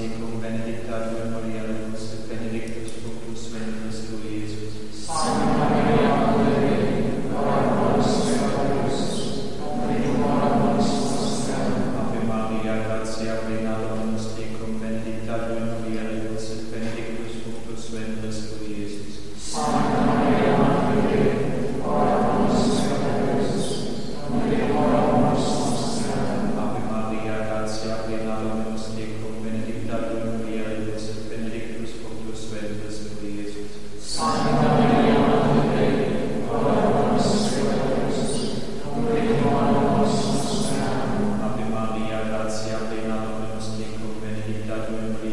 tecum, benedicta tu in mulieribus, et benedictus fructus ventris tui, Iesus. Sancta Maria, Mater Dei, ora pro nobis peccatoribus, nunc et in hora mortis nostre. Ave Maria, gratia plena, Dominus tecum, benedicta tu in mulieribus, et benedictus fructus ventris tui, Iesus. Sancta Maria, Mater Dei, ora pro nobis peccatoribus, nunc et in hora mortis nostre. Ave Maria, gratia plena, Dominus tecum, benedicta tu in mulieribus, et benedictus fructus ventris tui, Iesus. Sancta Maria, Mater Dei, ora pro nobis peccatoribus, nunc et in hora mortis nostre. Ave Maria, gratia plena, Dominus tecum, benedicta tu in mulieribus,